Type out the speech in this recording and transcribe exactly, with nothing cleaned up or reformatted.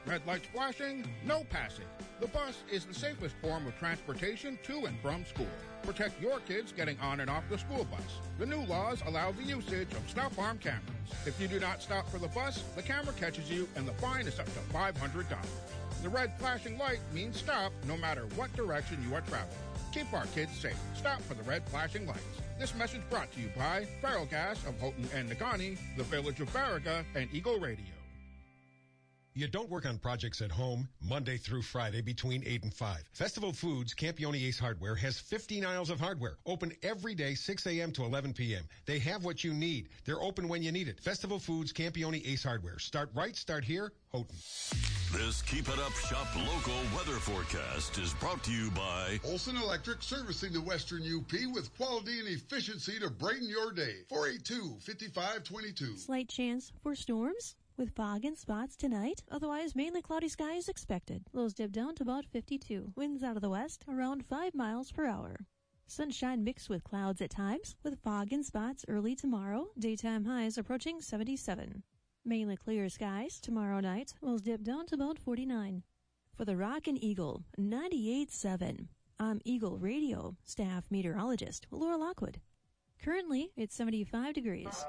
Red lights flashing, no passing. The bus is the safest form of transportation to and from school. Protect your kids getting on and off the school bus. The new laws allow the usage of stop arm cameras. If you do not stop for the bus, the camera catches you and the fine is up to five hundred dollars. The red flashing light means stop no matter what direction you are traveling. Keep our kids safe. Stop for the red flashing lights. This message brought to you by Feral Gas of Houghton and Negaunee, the Village of Farragut, and Eagle Radio. You don't work on projects at home Monday through Friday between eight and five. Festival Foods Campione Ace Hardware has fifteen aisles of hardware. Open every day six a.m. to eleven p.m. They have what you need. They're open when you need it. Festival Foods Campione Ace Hardware. Start right, start here, Houghton. This Keep It Up Shop Local weather forecast is brought to you by Olson Electric, servicing the Western U P with quality and efficiency to brighten your day. four eight two, five five two two. Slight chance for storms with fog and spots tonight. Otherwise, mainly cloudy skies expected. Lows dip down to about fifty-two. Winds out of the west around five miles per hour. Sunshine mixed with clouds at times, with fog and spots early tomorrow. Daytime highs approaching seventy-seven. Mainly clear skies tomorrow night. Lows dip down to about forty-nine. For the Rock and Eagle, ninety-eight point seven. I'm Eagle Radio staff meteorologist Laura Lockwood. Currently, it's seventy-five degrees.